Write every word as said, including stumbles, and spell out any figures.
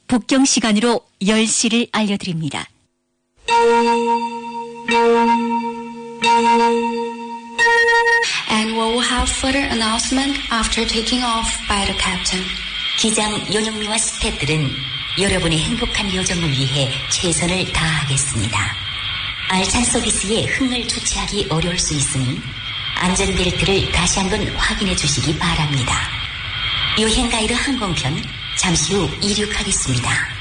북경 시간으로 열 시를 알려드립니다. And we will have further announcement after taking off by the captain. 기장 요영미와 스태프들은 여러분의 행복한 여정을 위해 최선을 다하겠습니다. 알찬 서비스에 흥을 주체하기 어려울 수 있으니 안전벨트를 다시 한번 확인해 주시기 바랍니다. 여행 가이드 항공편 잠시 후 이륙하겠습니다.